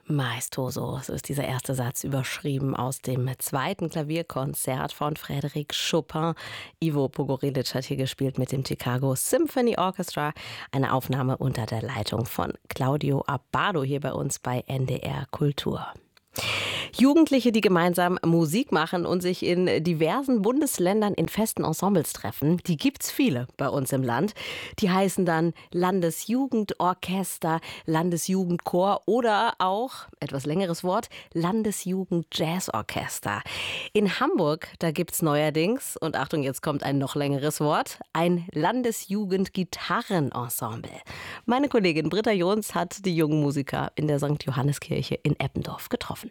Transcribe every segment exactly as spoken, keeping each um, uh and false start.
Maestoso, so ist dieser erste Satz überschrieben aus dem zweiten Klavierkonzert von Frédéric Chopin. Ivo Pogorelic hat hier gespielt mit dem Chicago Symphony Orchestra. Eine Aufnahme unter der Leitung von Claudio Abbado hier bei uns bei N D R Kultur. Jugendliche, die gemeinsam Musik machen und sich in diversen Bundesländern in festen Ensembles treffen, die gibt's viele bei uns im Land. Die heißen dann Landesjugendorchester, Landesjugendchor oder auch, etwas längeres Wort, Landesjugendjazzorchester. In Hamburg, da gibt's neuerdings, und Achtung, jetzt kommt ein noch längeres Wort, ein Landesjugendgitarrenensemble. Meine Kollegin Britta Jons hat die jungen Musiker in der Sankt Johanneskirche in Eppendorf getroffen.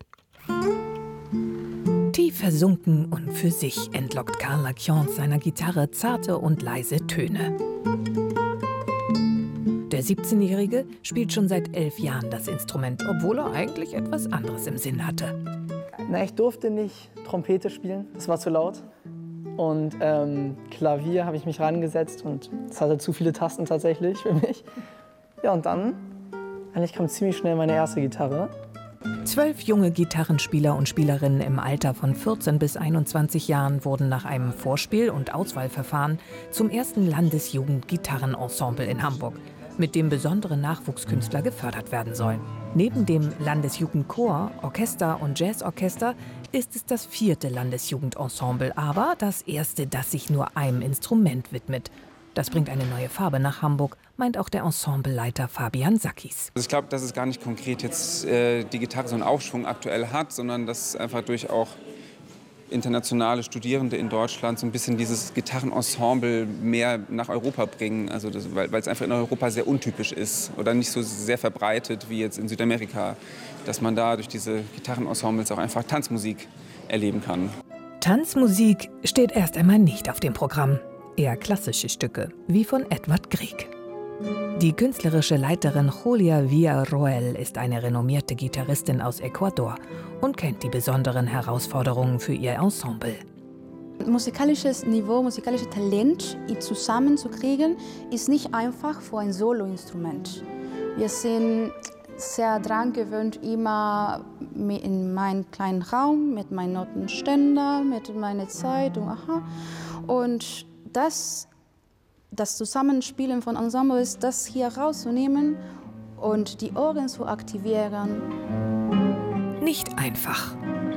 Tief versunken und für sich entlockt Karl Lackiance seiner Gitarre zarte und leise Töne. Der siebzehnjährige spielt schon seit elf Jahren das Instrument, obwohl er eigentlich etwas anderes im Sinn hatte. Na, ich durfte nicht Trompete spielen, das war zu laut. Und ähm, Klavier habe ich mich rangesetzt und es hatte zu viele Tasten tatsächlich für mich. Ja, und dann, eigentlich kam ziemlich schnell meine erste Gitarre. Zwölf junge Gitarrenspieler und Spielerinnen im Alter von vierzehn bis einundzwanzig Jahren wurden nach einem Vorspiel- und Auswahlverfahren zum ersten Landesjugendgitarrenensemble in Hamburg, mit dem besondere Nachwuchskünstler gefördert werden sollen. Neben dem Landesjugendchor, Orchester und Jazzorchester ist es das vierte Landesjugendensemble, aber das erste, das sich nur einem Instrument widmet. Das bringt eine neue Farbe nach Hamburg, meint auch der Ensembleleiter Fabian Sackis. Also ich glaube, dass es gar nicht konkret jetzt äh, die Gitarre so einen Aufschwung aktuell hat, sondern dass einfach durch auch internationale Studierende in Deutschland so ein bisschen dieses Gitarrenensemble mehr nach Europa bringen. Also das, weil es einfach in Europa sehr untypisch ist oder nicht so sehr verbreitet wie jetzt in Südamerika, dass man da durch diese Gitarrenensembles auch einfach Tanzmusik erleben kann. Tanzmusik steht erst einmal nicht auf dem Programm. Eher klassische Stücke, wie von Edward Grieg. Die künstlerische Leiterin Julia Villarroel ist eine renommierte Gitarristin aus Ecuador und kennt die besonderen Herausforderungen für ihr Ensemble. Musikalisches Niveau, musikalisches Talent zusammenzukriegen, ist nicht einfach für ein Soloinstrument. Wir sind sehr daran gewöhnt, immer in meinem kleinen Raum mit meinem Notenständer, mit meiner Zeit und aha. Und das, das Zusammenspielen von Ensembles, das hier rauszunehmen und die Ohren zu aktivieren. Nicht einfach.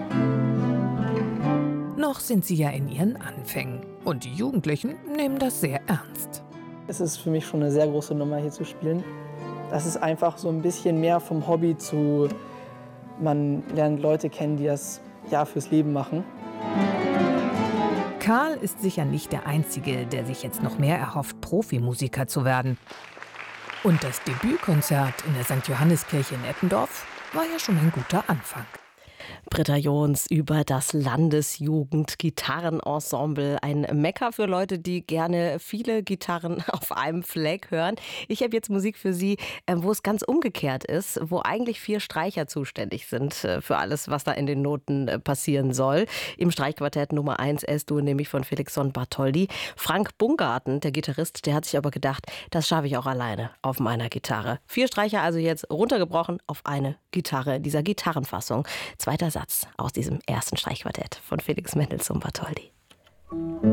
Noch sind sie ja in ihren Anfängen und die Jugendlichen nehmen das sehr ernst. Es ist für mich schon eine sehr große Nummer, hier zu spielen. Das ist einfach so ein bisschen mehr vom Hobby zu, man lernt Leute kennen, die das ja fürs Leben machen. Karl ist sicher nicht der Einzige, der sich jetzt noch mehr erhofft, Profimusiker zu werden. Und das Debütkonzert in der Sankt Johanneskirche in Eppendorf war ja schon ein guter Anfang. Britta Jons über das Landesjugendgitarrenensemble. Ein Mecker für Leute, die gerne viele Gitarren auf einem Fleck hören. Ich habe jetzt Musik für Sie, wo es ganz umgekehrt ist, wo eigentlich vier Streicher zuständig sind für alles, was da in den Noten passieren soll. Im Streichquartett Nummer eins S-Dur, nämlich von Felixson Bartholdy. Frank Bungarten, der Gitarrist, der hat sich aber gedacht, das schaffe ich auch alleine auf meiner Gitarre. Vier Streicher also jetzt runtergebrochen auf eine Gitarre, dieser Gitarrenfassung. Zweiter Satz aus diesem ersten Streichquartett von Felix Mendelssohn Bartholdy.